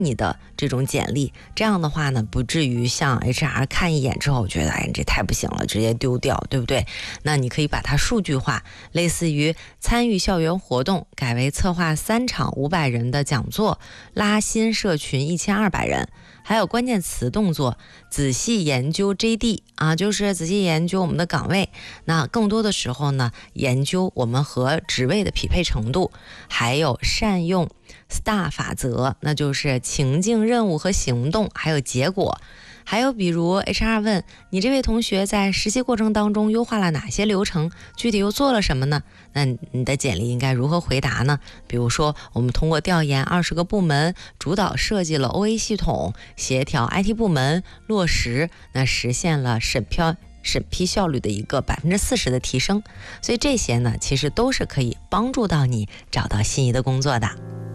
你的这种简历，这样的话呢，不至于像 HR 看一眼之后觉得哎这太不行了，直接丢掉，对不对？那你可以把它数据化，类似于参与校园活动改为策划3场500人的讲座，拉新社群1200人。还有关键词动作，仔细研究 JD 啊，就是仔细研究我们的岗位。那更多的时候呢，研究我们和职位的匹配程度，还有善用 STAR 法则，那就是情境、任务和行动，还有结果。还有比如 HR 问你这位同学在实习过程当中优化了哪些流程，具体又做了什么呢？那你的简历应该如何回答呢？比如说我们通过调研20个部门，主导设计了 OA 系统，协调 IT 部门落实，那实现了审批效率的一个40%的提升。所以这些呢，其实都是可以帮助到你找到心仪的工作的。